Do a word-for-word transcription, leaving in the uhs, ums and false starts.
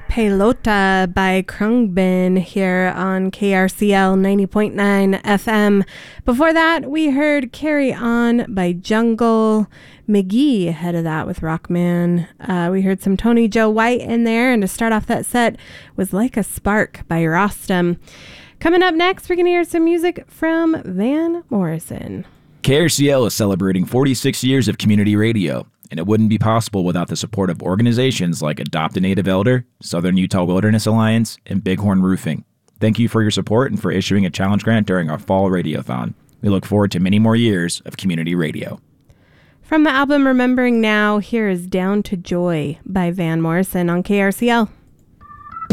Pelota by Krungbin here on K R C L ninety point nine F M. Before that, we heard Carry On by Jungle. McGee ahead of that with Rockman. Uh, we heard some Tony Joe White in there, and to start off that set was Like a Spark by Rostam. Coming up next, we're going to hear some music from Van Morrison. K R C L is celebrating forty-six years of community radio, and it wouldn't be possible without the support of organizations like Adopt a Native Elder, Southern Utah Wilderness Alliance, and Bighorn Roofing. Thank you for your support and for issuing a challenge grant during our fall radiothon. We look forward to many more years of community radio. From the album Remembering Now, here is Down to Joy by Van Morrison on K R C L.